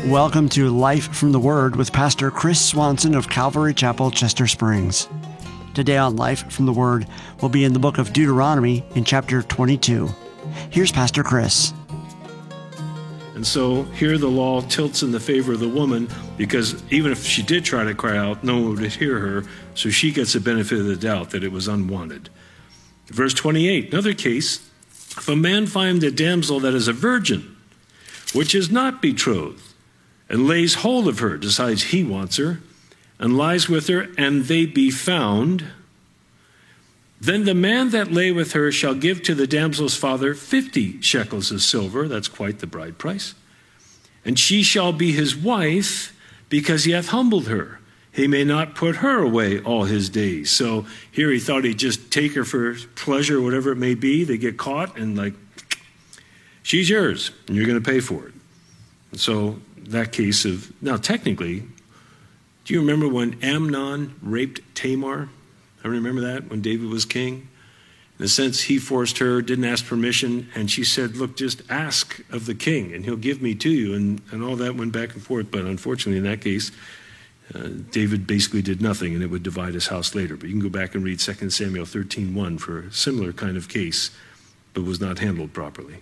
Welcome to Life from the Word with Pastor Chris Swanson of Calvary Chapel, Chester Springs. Today on Life from the Word, we'll be in the book of Deuteronomy in chapter 22. Here's Pastor Chris. And so here the law tilts in the favor of the woman because even if she did try to cry out, no one would hear her, so she gets the benefit of the doubt that it was unwanted. Verse 28, another case, if a man find a damsel that is a virgin, which is not betrothed, and lays hold of her, decides he wants her, and lies with her, and they be found, then the man that lay with her shall give to the damsel's father 50 shekels of silver, that's quite the bride price, and she shall be his wife, because he hath humbled her. He may not put her away all his days. So here he thought he'd just take her for pleasure, whatever it may be. They get caught, and she's yours, and you're going to pay for it. And so that case of, now technically, do you remember when Amnon raped Tamar? I remember that when David was king. In a sense, he forced her, didn't ask permission, and she said, look, just ask of the king, and he'll give me to you. And all that went back and forth, but unfortunately in that case, David basically did nothing, and it would divide his house later. But you can go back and read 2 Samuel 13:1 for a similar kind of case, but was not handled properly.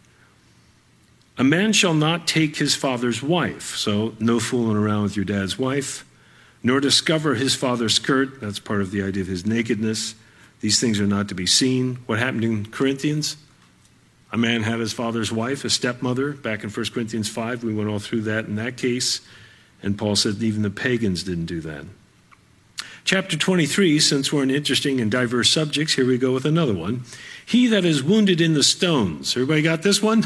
A man shall not take his father's wife, so no fooling around with your dad's wife, nor discover his father's skirt. That's part of the idea of his nakedness. These things are not to be seen. What happened in Corinthians? A man had his father's wife, a stepmother. Back in 1 Corinthians 5, we went all through that in that case. And Paul said even the pagans didn't do that. Chapter 23, since we're in interesting and diverse subjects, here we go with another one. He that is wounded in the stones. Everybody got this one?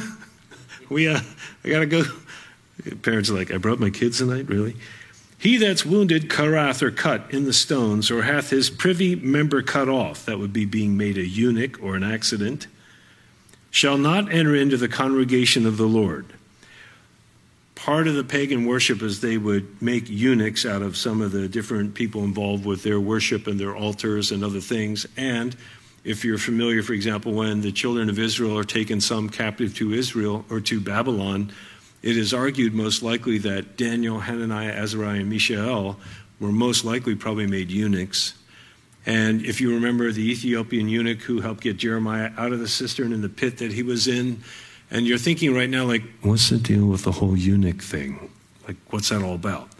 I got to go. Parents are like, I brought my kids tonight, really? He that's wounded, karath, or cut in the stones, or hath his privy member cut off, that would be being made a eunuch or an accident, shall not enter into the congregation of the Lord. Part of the pagan worship is they would make eunuchs out of some of the different people involved with their worship and their altars and other things. And if you're familiar, for example, when the children of Israel are taken some captive to Israel or to Babylon, it is argued most likely that Daniel, Hananiah, Azariah, and Mishael were most likely probably made eunuchs. And if you remember the Ethiopian eunuch who helped get Jeremiah out of the cistern in the pit that he was in, and you're thinking right now, what's the deal with the whole eunuch thing? What's that all about?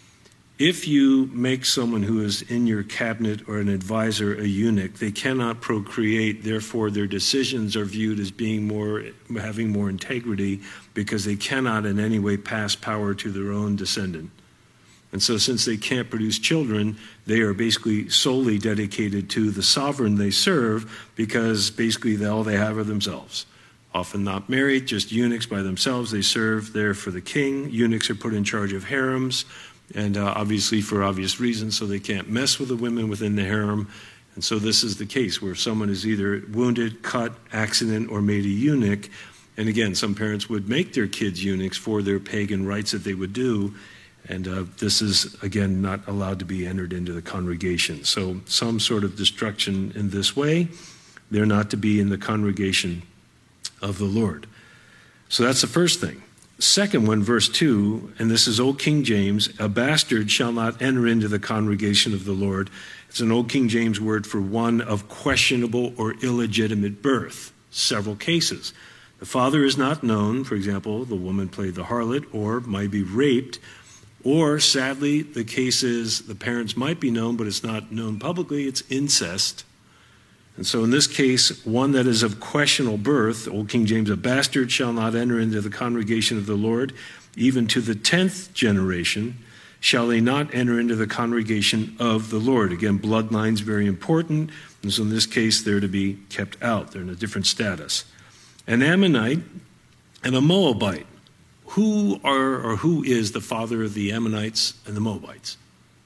If you make someone who is in your cabinet or an advisor a eunuch, they cannot procreate. Therefore, their decisions are viewed as having more integrity because they cannot in any way pass power to their own descendant. And so since they can't produce children, they are basically solely dedicated to the sovereign they serve because basically all they have are themselves. Often not married, just eunuchs by themselves. They serve there for the king. Eunuchs are put in charge of harems. And obviously for obvious reasons, so they can't mess with the women within the harem. And so this is the case where someone is either wounded, cut, accident, or made a eunuch. And again, some parents would make their kids eunuchs for their pagan rites that they would do. And this is, again, not allowed to be entered into the congregation. So some sort of destruction in this way, they're not to be in the congregation of the Lord. So that's the first thing. Second one, verse 2, and this is Old King James, a bastard shall not enter into the congregation of the Lord. It's an Old King James word for one of questionable or illegitimate birth. Several cases. The father is not known. For example, the woman played the harlot or might be raped. Or, sadly, the case is the parents might be known, but it's not known publicly. It's incest. And so in this case, one that is of questionable birth, Old King James, a bastard shall not enter into the congregation of the Lord, even to the 10th generation shall they not enter into the congregation of the Lord. Again, bloodline's very important, and so in this case, they're to be kept out. They're in a different status. An Ammonite and a Moabite. Who is the father of the Ammonites and the Moabites?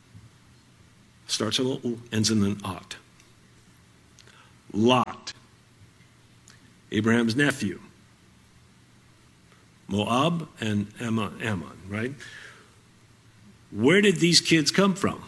Starts on O, ends in an ot. Lot, Abraham's nephew. Moab and Ammon, right? Where did these kids come from?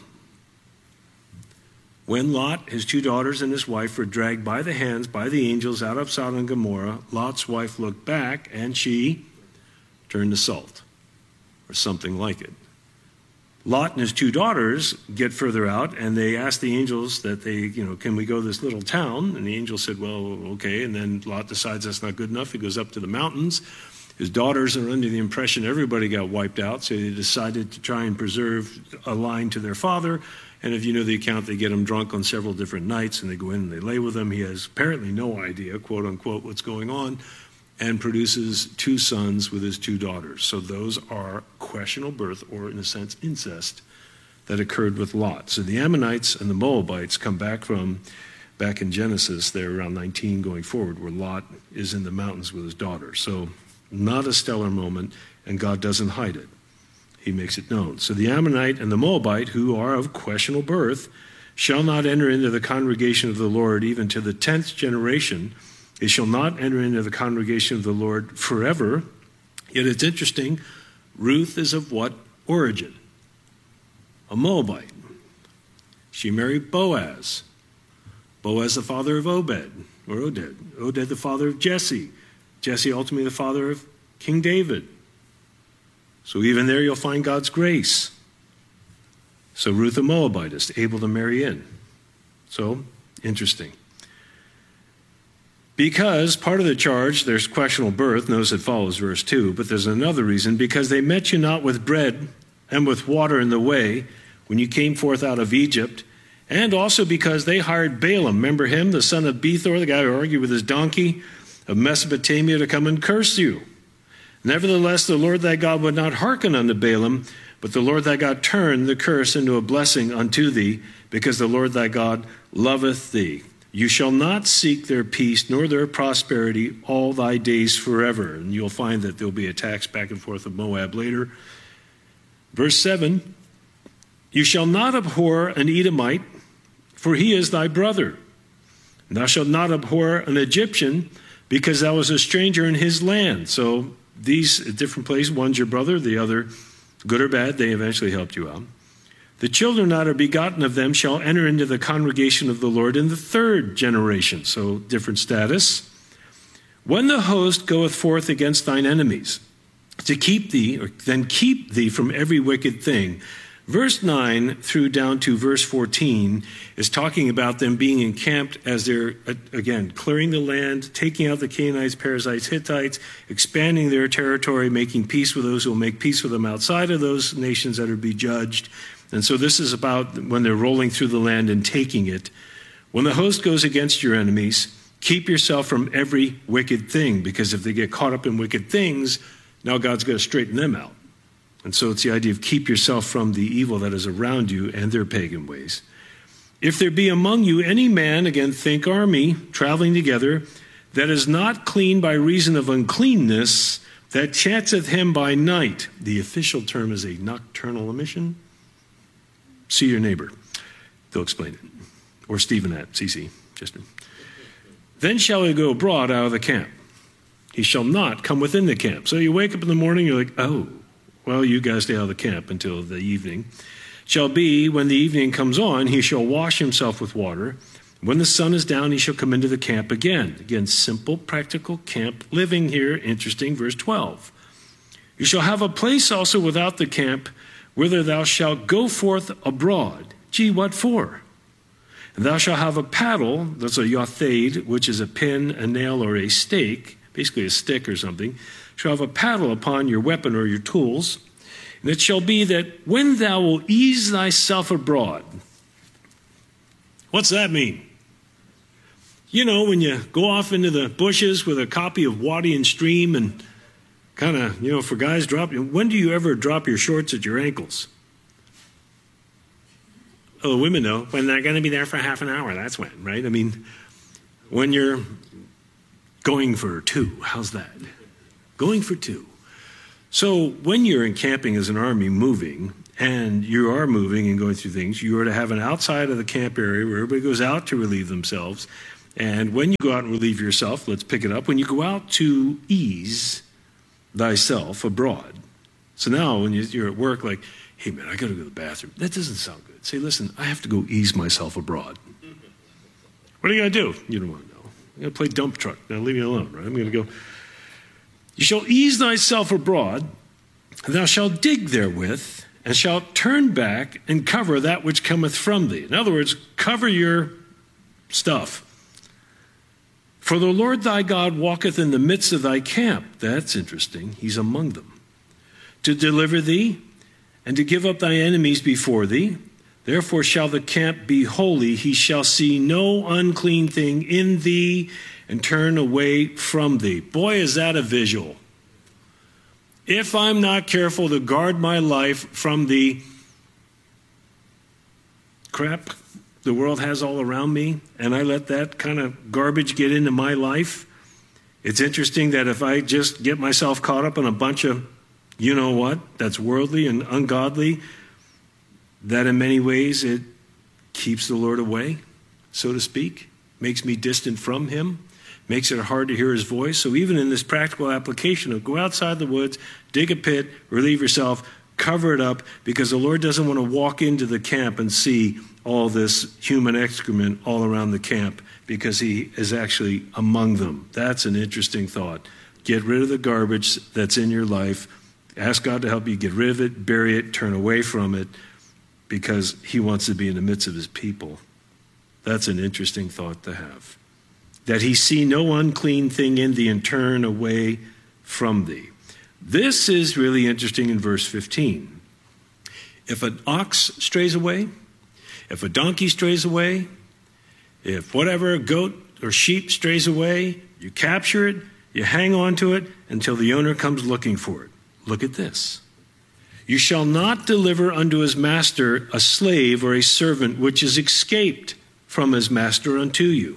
When Lot, his two daughters, and his wife were dragged by the hands by the angels out of Sodom and Gomorrah, Lot's wife looked back and she turned to salt. or something like it. Lot and his two daughters get further out, and they ask the angels that can we go to this little town? And the angel said, well, okay. And then Lot decides that's not good enough. He goes up to the mountains. His daughters are under the impression everybody got wiped out, so they decided to try and preserve a line to their father. And if you know the account, they get him drunk on several different nights, and they go in and they lay with him. He has apparently no idea, quote unquote, what's going on, and produces two sons with his two daughters. So those are questionable birth, or in a sense, incest, that occurred with Lot. So the Ammonites and the Moabites come back in Genesis, they're around 19 going forward, where Lot is in the mountains with his daughter. So not a stellar moment, and God doesn't hide it. He makes it known. So the Ammonite and the Moabite, who are of questionable birth, shall not enter into the congregation of the Lord even to the 10th generation. They shall not enter into the congregation of the Lord forever. Yet it's interesting, Ruth is of what origin? A Moabite. She married Boaz. Boaz the father of Obed, or Oded. Oded the father of Jesse. Jesse ultimately the father of King David. So even there you'll find God's grace. So Ruth a Moabitess, able to marry in. So, interesting. Because part of the charge, there's questionable birth, notice it follows verse 2, but there's another reason, because they met you not with bread and with water in the way when you came forth out of Egypt, and also because they hired Balaam, remember him, the son of Bethor, the guy who argued with his donkey, of Mesopotamia, to come and curse you. Nevertheless, the Lord thy God would not hearken unto Balaam, but the Lord thy God turned the curse into a blessing unto thee, because the Lord thy God loveth thee. You shall not seek their peace nor their prosperity all thy days forever. And you'll find that there'll be attacks back and forth of Moab later. Verse 7, you shall not abhor an Edomite, for he is thy brother. And thou shalt not abhor an Egyptian, because thou wast a stranger in his land. So these different places, one's your brother, the other, good or bad, they eventually helped you out. The children that are begotten of them shall enter into the congregation of the Lord in the 3rd generation. So different status. When the host goeth forth against thine enemies to keep thee, or then keep thee from every wicked thing. Verse 9 through down to verse 14 is talking about them being encamped as they're, again, clearing the land, taking out the Canaanites, Perizzites, Hittites, expanding their territory, making peace with those who will make peace with them outside of those nations that are to be judged. And so this is about when they're rolling through the land and taking it. When the host goes against your enemies, keep yourself from every wicked thing, because if they get caught up in wicked things, now God's got to straighten them out. And so it's the idea of keep yourself from the evil that is around you and their pagan ways. If there be among you any man, again, think army, traveling together, that is not clean by reason of uncleanness, that chanceth him by night. The official term is a nocturnal emission. See your neighbor. They'll explain it. Or Stephen at CC. Then shall he go abroad out of the camp. He shall not come within the camp. So you wake up in the morning, you're like, oh, well, you guys stay out of the camp until the evening. Shall be, when the evening comes on, he shall wash himself with water. When the sun is down, he shall come into the camp again. Again, simple, practical camp living here. Interesting, verse 12. You shall have a place also without the camp, whither thou shalt go forth abroad. Gee, what for? And thou shalt have a paddle, that's a yothade, which is a pin, a nail, or a stake, basically a stick or something. Shall have a paddle upon your weapon or your tools. And it shall be that when thou wilt ease thyself abroad. What's that mean? You know, when you go off into the bushes with a copy of Wadi and Stream and kind of, for guys when do you ever drop your shorts at your ankles? Oh, the women know. When they're going to be there for half an hour, that's when, right? I mean, when you're going for 2, how's that? Going for 2. So when you're encamping as an army moving, and you are moving and going through things, you are to have an outside of the camp area where everybody goes out to relieve themselves. And when you go out and relieve yourself, let's pick it up, when you go out to ease thyself abroad. So now when you're at work, like, hey man, I got to go to the bathroom. That doesn't sound good. Say, listen, I have to go ease myself abroad. What are you going to do? You don't want to know. I'm going to play dump truck. Now leave me alone, right? I'm going to go. You shall ease thyself abroad Thou shalt dig therewith, and shalt turn back and cover that which cometh from thee. In other words, cover your stuff. For the Lord thy God walketh in the midst of thy camp. That's interesting. He's among them. To deliver thee, and to give up thy enemies before thee. Therefore shall the camp be holy. He shall see no unclean thing in thee, and turn away from thee. Boy, is that a visual. If I'm not careful to guard my life from the crap the world has all around me, and I let that kind of garbage get into my life, it's interesting that if I just get myself caught up in a bunch of you-know-what that's worldly and ungodly, that in many ways it keeps the Lord away, so to speak, makes me distant from him, makes it hard to hear his voice. So even in this practical application of go outside the woods, dig a pit, relieve yourself, cover it up, because the Lord doesn't want to walk into the camp and see all this human excrement all around the camp, because he is actually among them. That's an interesting thought. Get rid of the garbage that's in your life. Ask God to help you get rid of it, bury it, turn away from it, because he wants to be in the midst of his people. That's an interesting thought to have. That he see no unclean thing in thee and turn away from thee. This is really interesting in verse 15. If an ox strays away, if a donkey strays away, if whatever, a goat or sheep strays away, you capture it, you hang on to it until the owner comes looking for it. Look at this. You shall not deliver unto his master a slave or a servant which is escaped from his master unto you.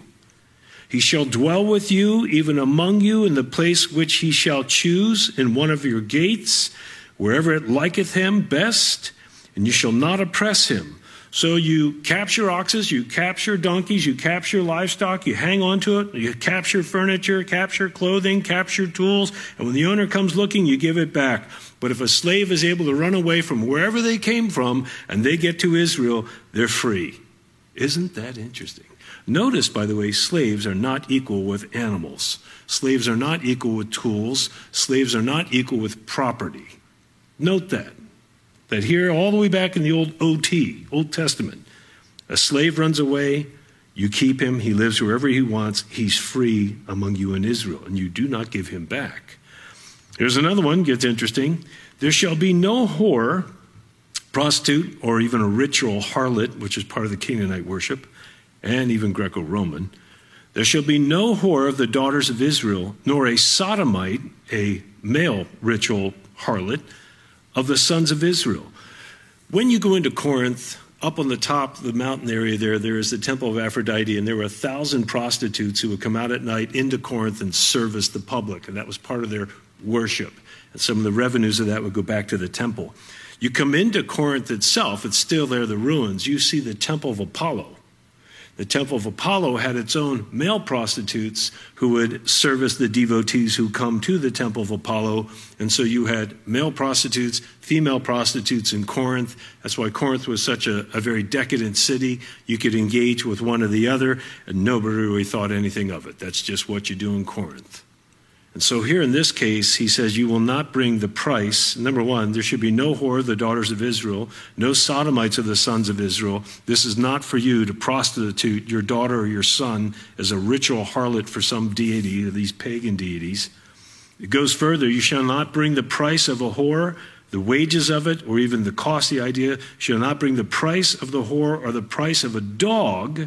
He shall dwell with you, even among you, in the place which he shall choose, in one of your gates, wherever it liketh him best, and you shall not oppress him. So you capture oxes, you capture donkeys, you capture livestock, you hang on to it, you capture furniture, capture clothing, capture tools, and when the owner comes looking, you give it back. But if a slave is able to run away from wherever they came from and they get to Israel, they're free. Isn't that interesting? Notice, by the way, slaves are not equal with animals. Slaves are not equal with tools. Slaves are not equal with property. Note that. That here, all the way back in the old OT, Old Testament, a slave runs away, you keep him, he lives wherever he wants, he's free among you in Israel, and you do not give him back. Here's another one, gets interesting. There shall be no whore, prostitute, or even a ritual harlot, which is part of the Canaanite worship, and even Greco-Roman. There shall be no whore of the daughters of Israel, nor a sodomite, a male ritual harlot, of the sons of Israel. When you go into Corinth, up on the top of the mountain area there is the temple of Aphrodite, and there were 1,000 prostitutes who would come out at night into Corinth and service the public, and that was part of their worship. And some of the revenues of that would go back to the temple. You come into Corinth itself, it's still there, the ruins. You see the temple of Apollo. The temple of Apollo had its own male prostitutes who would service the devotees who come to the temple of Apollo. And so you had male prostitutes, female prostitutes in Corinth. That's why Corinth was such a very decadent city. You could engage with one or the other, and nobody really thought anything of it. That's just what you do in Corinth. And so here in this case, he says, you will not bring the price. Number one, there should be no whore of the daughters of Israel, no sodomites of the sons of Israel. This is not for you to prostitute your daughter or your son as a ritual harlot for some deity, these pagan deities. It goes further, you shall not bring the price of a whore, the wages of it, or even the cost, the idea, shall not bring the price of the whore or the price of a dog.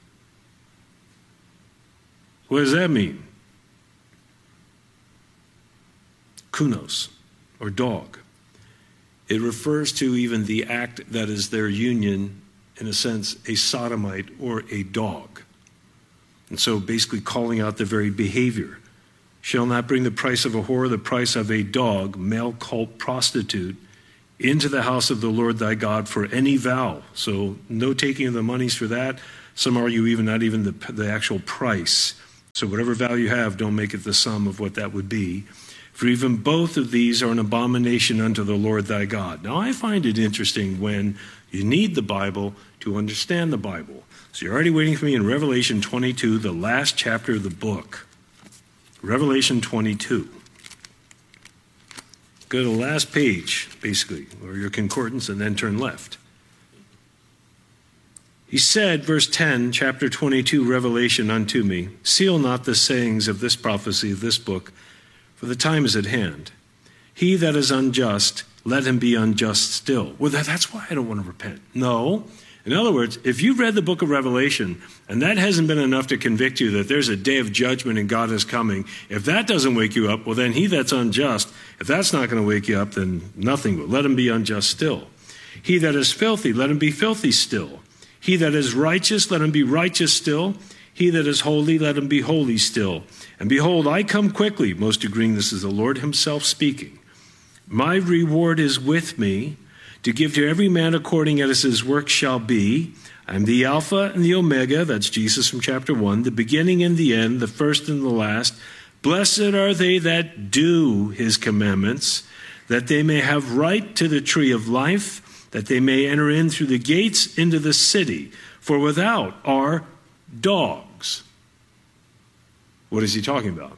What does that mean? Kunos, or dog. It refers to even the act that is their union, in a sense, a sodomite or a dog. And so basically calling out the very behavior. Shall not bring the price of a whore, the price of a dog, male cult prostitute, into the house of the Lord thy God for any vow. So no taking of the monies for that. Some argue even not even the actual price. So whatever vow you have, don't make it the sum of what that would be. For even both of these are an abomination unto the Lord thy God. Now, I find it interesting when you need the Bible to understand the Bible. So you're already waiting for me in Revelation 22, the last chapter of the book. Revelation 22. Go to the last page, basically, or your concordance, and then turn left. He said, verse 10, chapter 22, Revelation, unto me, seal not the sayings of this prophecy of this book, for the time is at hand. He that is unjust, let him be unjust still. Well, that's why I don't want to repent. No. In other words, if you've read the book of Revelation, and that hasn't been enough to convict you that there's a day of judgment and God is coming, if that doesn't wake you up, well, then he that's unjust, if that's not going to wake you up, then nothing will. Let him be unjust still. He that is filthy, let him be filthy still. He that is righteous, let him be righteous still. He that is holy, let him be holy still. And behold, I come quickly, most agreeing this is the Lord himself speaking. My reward is with me, to give to every man according as his work shall be. I am the Alpha and the Omega, that's Jesus from chapter 1, the beginning and the end, the first and the last. Blessed are they that do his commandments, that they may have right to the tree of life, that they may enter in through the gates into the city. For without are dogs. What is he talking about?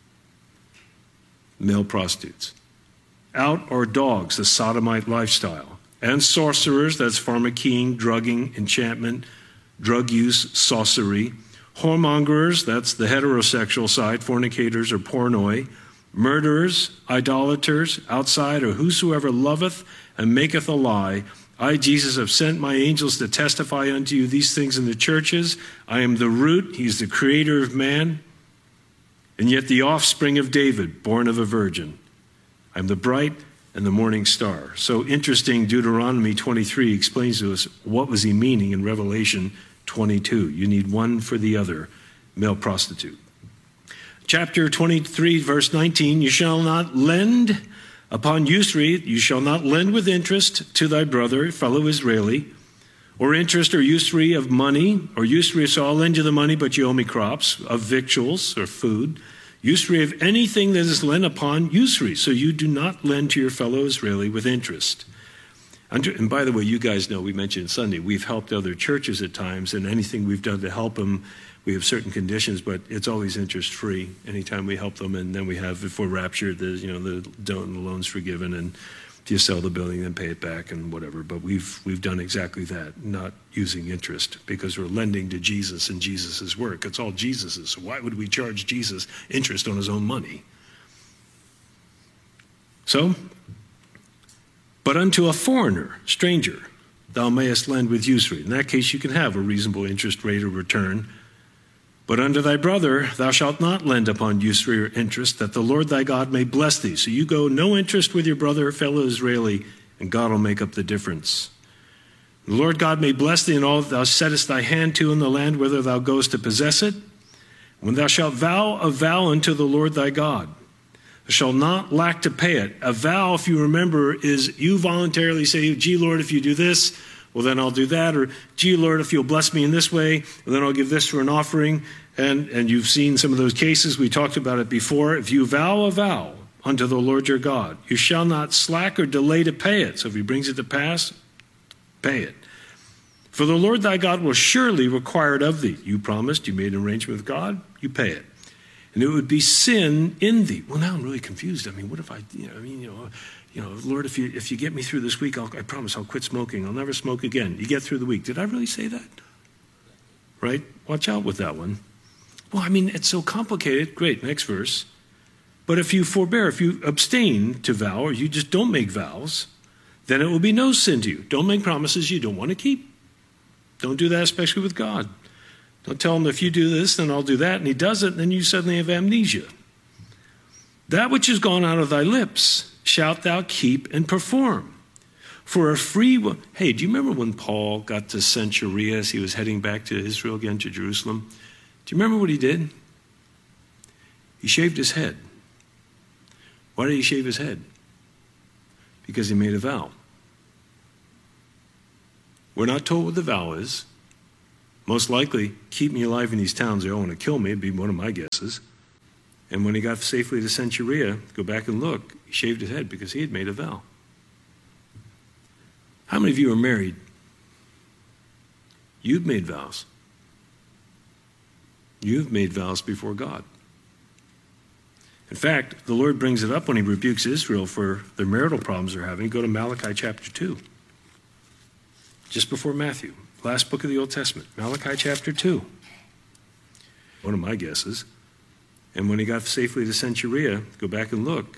Male prostitutes. Out are dogs, the sodomite lifestyle. And sorcerers, that's pharmakeeing, drugging, enchantment, drug use, sorcery. Whoremongers, that's the heterosexual side, fornicators or pornoi. Murderers, idolaters, outside, or whosoever loveth and maketh a lie. I, Jesus, have sent my angels to testify unto you these things in the churches. I am the root, he's the creator of man, and yet the offspring of David, born of a virgin. I am the bright and the morning star. So interesting, Deuteronomy 23 explains to us what was he meaning in Revelation 22. You need one for the other, male prostitute. Chapter 23, verse 19, you shall not lend upon usury, you shall not lend with interest to thy brother, fellow Israeli, or interest or usury of money, or usury, so I'll lend you the money, but you owe me crops, of victuals or food, usury of anything that is lent upon usury, so you do not lend to your fellow Israeli with interest. And by the way, you guys know, we mentioned Sunday, we've helped other churches at times, and anything we've done to help them, we have certain conditions, but it's always interest-free anytime we help them. And then we have, if we're raptured, the loan's forgiven, and if you sell the building, then pay it back and whatever. But we've done exactly that, not using interest, because we're lending to Jesus and Jesus' work. It's all Jesus's. So why would we charge Jesus interest on his own money? So, but unto a foreigner, stranger, thou mayest lend with usury. In that case, you can have a reasonable interest rate of return. But unto thy brother thou shalt not lend upon usury or interest, that the Lord thy God may bless thee. So you go no interest with your brother, fellow Israeli, and God will make up the difference. The Lord God may bless thee in all that thou settest thy hand to in the land whither thou goest to possess it. When thou shalt vow a vow unto the Lord thy God, thou shalt not lack to pay it. A vow, if you remember, is you voluntarily say, gee, Lord, if you do this, well, then I'll do that. Or, gee, Lord, if you'll bless me in this way, well, then I'll give this for an offering. And you've seen some of those cases. We talked about it before. If you vow a vow unto the Lord your God, you shall not slack or delay to pay it. So if he brings it to pass, pay it. For the Lord thy God will surely require it of thee. You promised, you made an arrangement with God, you pay it. And it would be sin in thee. Well, now I'm really confused. I mean, what if Lord, if you get me through this week, I promise I'll quit smoking. I'll never smoke again. You get through the week. Did I really say that? Right? Watch out with that one. Well, I mean, it's so complicated. Great, next verse. But if you forbear, if you abstain to vow, or you just don't make vows, then it will be no sin to you. Don't make promises you don't want to keep. Don't do that, especially with God. Don't tell him, if you do this, then I'll do that, and he does it, and then you suddenly have amnesia. That which is gone out of thy lips shalt thou keep and perform. For a free will. Hey, do you remember when Paul got to Caesarea as he was heading back to Israel again, to Jerusalem? Do you remember what he did? He shaved his head. Why did he shave his head? Because he made a vow. We're not told what the vow is. Most likely, keep me alive in these towns. They all want to kill me. It'd be one of my guesses. And when he got safely to Caesarea, go back and look, he shaved his head because he had made a vow. How many of you are married? You've made vows. You've made vows before God. In fact, the Lord brings it up when he rebukes Israel for their marital problems they're having. Go to Malachi chapter 2. Just before Matthew, last book of the Old Testament, Malachi chapter 2. One of my guesses. And when he got safely to Caesarea, go back and look,